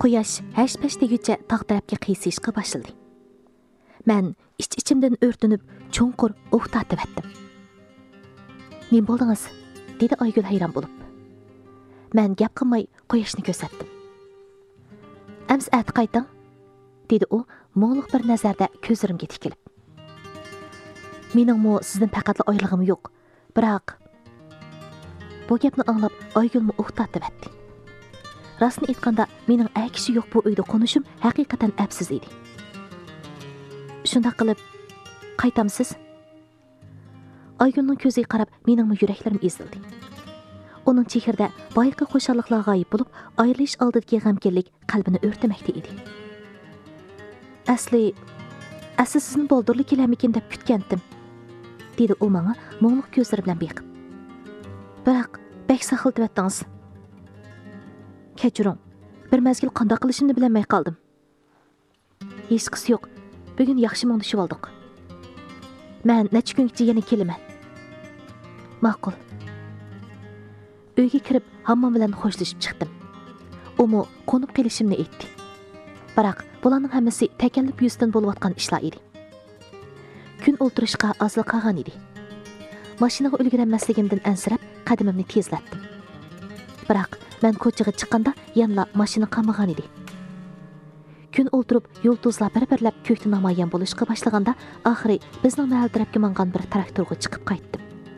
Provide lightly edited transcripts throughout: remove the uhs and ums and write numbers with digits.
Quyosh hash-pash deguncha tog' tarafga qiyshishga boshladi. Men ichimdan o'rtinib, cho'nqur o'q tortib etdim. "Nima bo'ldingiz?" dedi Aygul hayron bo'lib. Men gap qilmay Quyoshni ko'rsatdim. "Ams ati qayting?" dedi u mo'liq bir nazarda ko'zlarimga tikilib. "Meningmi sizdan faqatla oylig'im yo'q, biroq..." Bu gapni anglab Aygulmi o'q tortib etdi. Rostni aytganda, mening kishi yo'q bu uyda qo'nishim haqiqatan afsiz edi. "Shunda qilib, qaytamsiz?" Aygulning ko'ziga qarab, meningmi yuraklarim ezildi. Uning chehrida boyqi xo'shalliqlar g'oyib bo'lib, ayrilish oldidagi g'amkinlik qalbini o'rtamoqda edi. Asli sizni bo'ldirli kelarmikin deb kutgandim, dedi u menga mo'ngluq ko'zlari bilan beqib. Biroq bak saqiltib etdingiz. Kechiring, bir mazgil qanday qilishimni bilmay qoldim. Hech qisi yo'q, bugun yaxshi mo'ngishib oldik. Men necha kungacha yana kelaman. Ma'qul. Uyga kirib, hammom bilan xo'shlashib chiqdim. Umu qo'nib qolishimni aytdi. Biroq bularning hammasi takalluf yuzdan bo'layotgan ishlar edi. Kun o'ltirishga ozliq qolgan edi. Mashinaga ulgurmasligimdan ansirab, qadamimni tezlatdim. Biroq men ko'chaga chiqqanda yanla mashina qamagan edi. Kun o'ltirib, yulduzlar bir-birlab ko'kda namoyon bo'lishga boshlaganda, oxiri bizning mahal tarafga mangan bir traktorga chiqib qaytdim.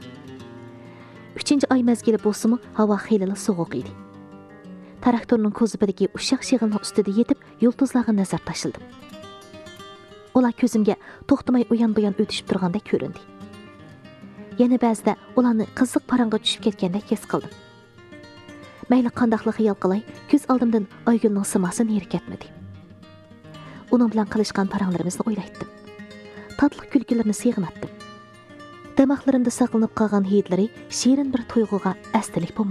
3-oy mezgili bo'lsa-mu, havo xeyli sovuq edi. Traktorning ko'zibidagi ushaq shig'ilning ustida yetib, yulduzlarga nazar tashildim. Ular ko'zimga to'xtamay uyan-buyan o'tishib turganda ko'rindi. Yana ba'zida ularni qiziq parangga tushib ketgandek his qildim. Mayli qandaqli xiyol qilay, ko'z oldimdan Aygulning simasini yeri ketmadi. Uning bilan qilishgan paranglarimizni o'ylaydim. Tatlı kulgilarini seg'inatdim. Damaqlarimda saqlanib qolgan hidlari shirin bir tuyg'uga astalik bo'lmoqda.